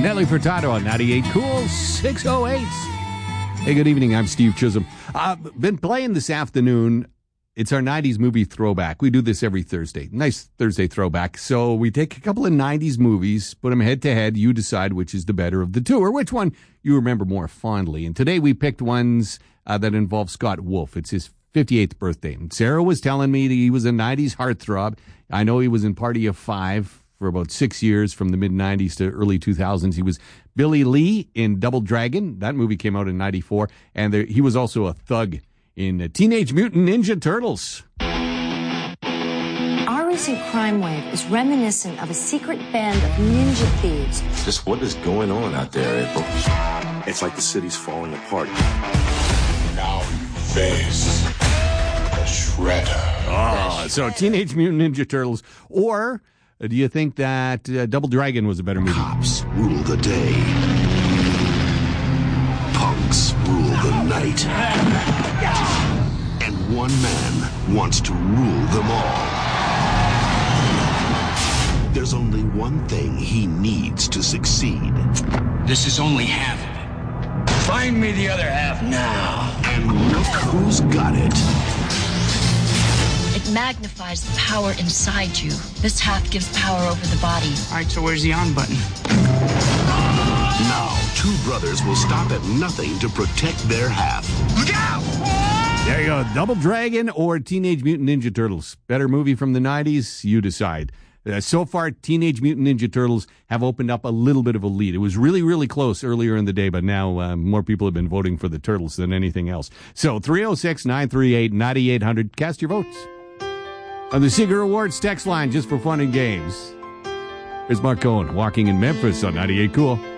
Nelly Furtado on 98 Cool 608. Hey, good evening. I'm Steve Chisholm. Been playing this afternoon. It's our 90s movie throwback. We do this every Thursday. Nice Thursday throwback. So we take a couple of 90s movies, put them head to head. You decide which is the better of the two or which one you remember more fondly. And today we picked ones that involve Scott Wolf. It's his 58th birthday. And Sarah was telling me that he was a 90s heartthrob. I know he was in Party of Five for about 6 years, from the mid-90s to early 2000s. He was Billy Lee in Double Dragon. That movie came out in 94. And he was also a thug in Teenage Mutant Ninja Turtles. Our recent crime wave is reminiscent of a secret band of ninja thieves. Just what is going on out there, April? It's like the city's falling apart. Now you face the Shredder. Oh, so Teenage Mutant Ninja Turtles. Or do you think that Double Dragon was a better movie? Cops rule the day. Punks rule the night. And one man wants to rule them all. There's only one thing he needs to succeed. This is only half of it. Find me the other half now. And look who's got it. It magnifies the power inside you. This half gives power over the body. All right, so where's the on button? Now, two brothers will stop at nothing to protect their half. Look out! There you go. Double Dragon or Teenage Mutant Ninja Turtles. Better movie from the 90s? You decide. So far, Teenage Mutant Ninja Turtles have opened up a little bit of a lead. It was really, really close earlier in the day, but now more people have been voting for the Turtles than anything else. So 306-938-9800. Cast your votes on the Seeger Awards text line, just for fun and games. Here's Mark Cohen, Walking in Memphis on 98 Cool.